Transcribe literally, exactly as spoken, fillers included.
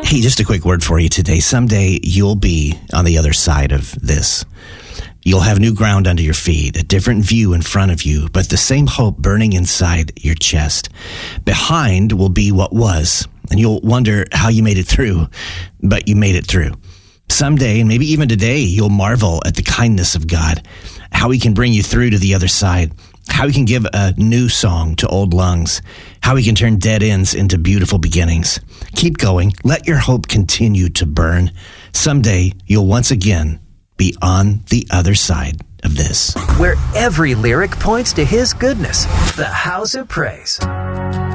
Hey, just a quick word for you today. Someday you'll be on the other side of this. You'll have new ground under your feet, a different view in front of you, but the same hope burning inside your chest. Behind will be what was, and you'll wonder how you made it through, but you made it through. Someday, and maybe even today, you'll marvel at the kindness of God, how he can bring you through to the other side, how he can give a new song to old lungs, how he can turn dead ends into beautiful beginnings. Keep going. Let your hope continue to burn. Someday, you'll once again be on the other side of this. Where every lyric points to his goodness. The House of Praise.